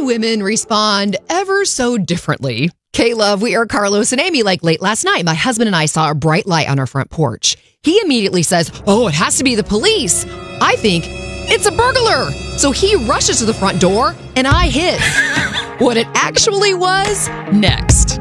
women respond ever so differently. K-Love, we are Carlos and Amy. Like late last night, my husband and I saw a bright light on our front porch. He immediately says, "Oh, it has to be the police." I think it's a burglar. So he rushes to the front door and I hit. What it actually was, next.